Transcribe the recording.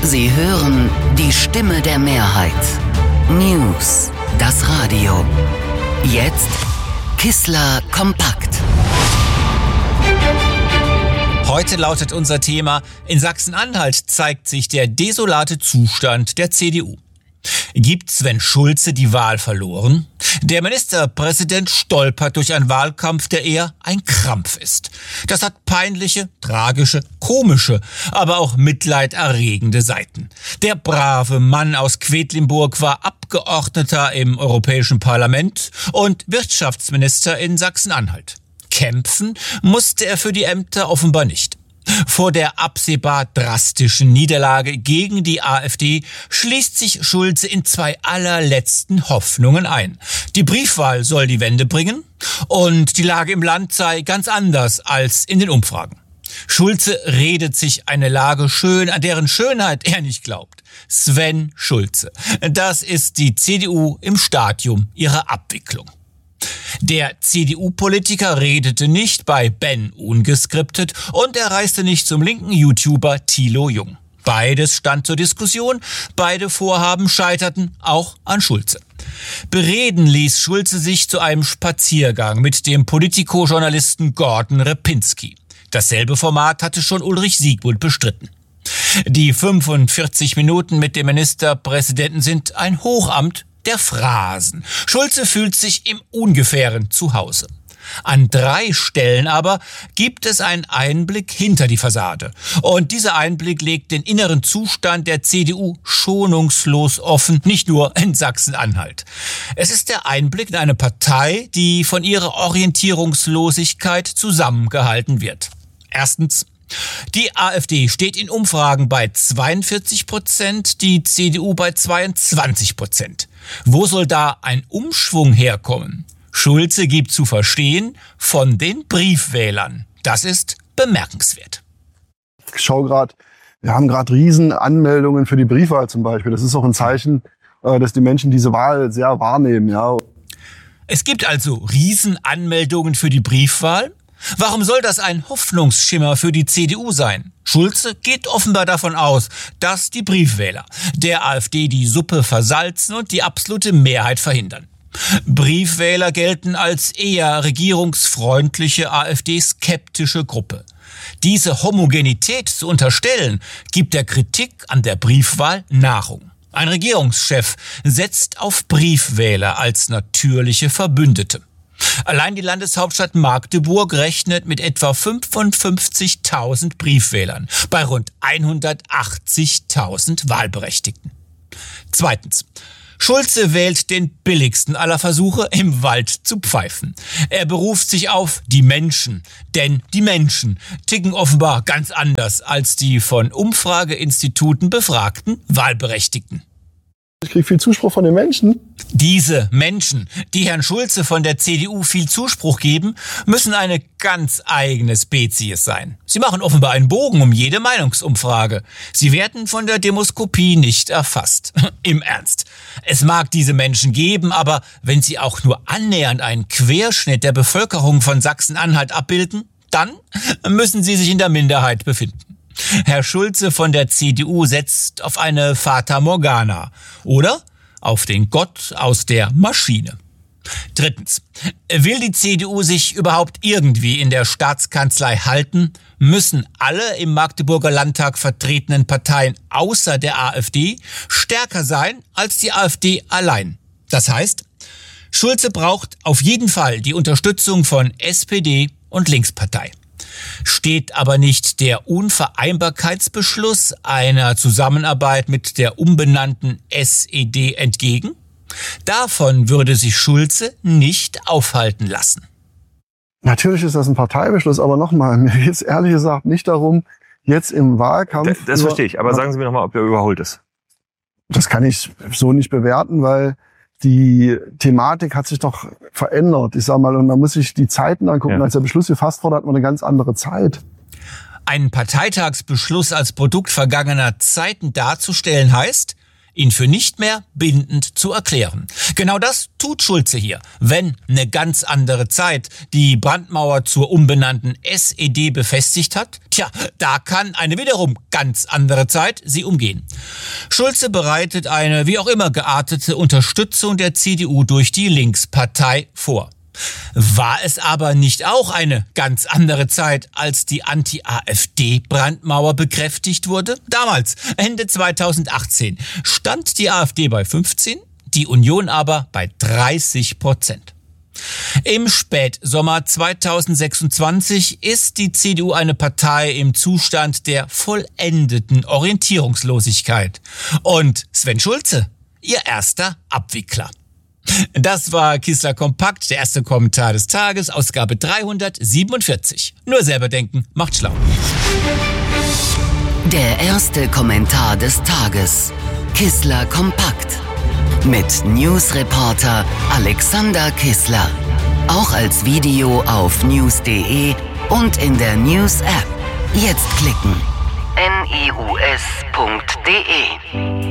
Sie hören die Stimme der Mehrheit. News, das Radio. Jetzt Kissler kompakt. Heute lautet unser Thema: In Sachsen-Anhalt zeigt sich der desolate Zustand der CDU. Gibt Sven Schulze die Wahl verloren? Der Ministerpräsident stolpert durch einen Wahlkampf, der eher ein Krampf ist. Das hat peinliche, tragische, komische, aber auch mitleiderregende Seiten. Der brave Mann aus Quedlinburg war Abgeordneter im Europäischen Parlament und Wirtschaftsminister in Sachsen-Anhalt. Kämpfen musste er für die Ämter offenbar nicht. Vor der absehbar drastischen Niederlage gegen die AfD schließt sich Schulze in zwei allerletzten Hoffnungen ein. Die Briefwahl soll die Wende bringen und die Lage im Land sei ganz anders als in den Umfragen. Schulze redet sich eine Lage schön, an deren Schönheit er nicht glaubt. Sven Schulze. Das ist die CDU im Stadium ihrer Abwicklung. Der CDU-Politiker redete nicht bei Ben ungeskriptet und er reiste nicht zum linken YouTuber Thilo Jung. Beides stand zur Diskussion, beide Vorhaben scheiterten auch an Schulze. Bereden ließ Schulze sich zu einem Spaziergang mit dem Politico-Journalisten Gordon Repinski. Dasselbe Format hatte schon Ulrich Siegmund bestritten. Die 45 Minuten mit dem Ministerpräsidenten sind ein Hochamt der Phrasen. Schulze fühlt sich im Ungefähren zu Hause. An 3 Stellen aber gibt es einen Einblick hinter die Fassade. Und dieser Einblick legt den inneren Zustand der CDU schonungslos offen, nicht nur in Sachsen-Anhalt. Es ist der Einblick in eine Partei, die von ihrer Orientierungslosigkeit zusammengehalten wird. Erstens: Die AfD steht in Umfragen bei 42%, die CDU bei 22%. Wo soll da ein Umschwung herkommen? Schulze gibt zu verstehen, von den Briefwählern. Das ist bemerkenswert. Ich schaue gerade, wir haben gerade Riesenanmeldungen für die Briefwahl zum Beispiel. Das ist auch ein Zeichen, dass die Menschen diese Wahl sehr wahrnehmen. Ja. Es gibt also Riesenanmeldungen für die Briefwahl. Warum soll das ein Hoffnungsschimmer für die CDU sein? Schulze geht offenbar davon aus, dass die Briefwähler der AfD die Suppe versalzen und die absolute Mehrheit verhindern. Briefwähler gelten als eher regierungsfreundliche, AfD-skeptische Gruppe. Diese Homogenität zu unterstellen, gibt der Kritik an der Briefwahl Nahrung. Ein Regierungschef setzt auf Briefwähler als natürliche Verbündete. Allein die Landeshauptstadt Magdeburg rechnet mit etwa 55.000 Briefwählern bei rund 180.000 Wahlberechtigten. Zweitens: Schulze wählt den billigsten aller Versuche, im Wald zu pfeifen. Er beruft sich auf die Menschen, denn die Menschen ticken offenbar ganz anders als die von Umfrageinstituten befragten Wahlberechtigten. Ich kriege viel Zuspruch von den Menschen. Diese Menschen, die Herrn Schulze von der CDU viel Zuspruch geben, müssen eine ganz eigene Spezies sein. Sie machen offenbar einen Bogen um jede Meinungsumfrage. Sie werden von der Demoskopie nicht erfasst. Im Ernst. Es mag diese Menschen geben, aber wenn sie auch nur annähernd einen Querschnitt der Bevölkerung von Sachsen-Anhalt abbilden, dann müssen sie sich in der Minderheit befinden. Herr Schulze von der CDU setzt auf eine Fata Morgana oder auf den Gott aus der Maschine. Drittens: Will die CDU sich überhaupt irgendwie in der Staatskanzlei halten, müssen alle im Magdeburger Landtag vertretenen Parteien außer der AfD stärker sein als die AfD allein. Das heißt, Schulze braucht auf jeden Fall die Unterstützung von SPD und Linkspartei. Steht aber nicht der Unvereinbarkeitsbeschluss einer Zusammenarbeit mit der umbenannten SED entgegen? Davon würde sich Schulze nicht aufhalten lassen. Natürlich ist das ein Parteibeschluss, aber nochmal, mir geht es ehrlich gesagt nicht darum, jetzt im Wahlkampf... Das verstehe ich, aber sagen Sie mir nochmal, ob der überholt ist. Das kann ich so nicht bewerten, weil die Thematik hat sich doch verändert. Ich sag mal, und man muss sich die Zeiten angucken. Ja. Als der Beschluss gefasst wurde, hat man eine ganz andere Zeit. Einen Parteitagsbeschluss als Produkt vergangener Zeiten darzustellen heißt, ihn für nicht mehr bindend zu erklären. Genau das tut Schulze hier. Wenn eine ganz andere Zeit die Brandmauer zur umbenannten SED befestigt hat, da kann eine wiederum ganz andere Zeit sie umgehen. Schulze bereitet eine wie auch immer geartete Unterstützung der CDU durch die Linkspartei vor. War es aber nicht auch eine ganz andere Zeit, als die Anti-AfD-Brandmauer bekräftigt wurde? Damals, Ende 2018, stand die AfD bei 15, die Union aber bei 30%. Im Spätsommer 2026 ist die CDU eine Partei im Zustand der vollendeten Orientierungslosigkeit. Und Sven Schulze, ihr erster Abwickler. Das war Kissler Kompakt, der erste Kommentar des Tages, Ausgabe 347. Nur selber denken, macht schlau. Der erste Kommentar des Tages. Kissler Kompakt. Mit Newsreporter Alexander Kissler. Auch als Video auf news.de und in der News-App. Jetzt klicken. news.de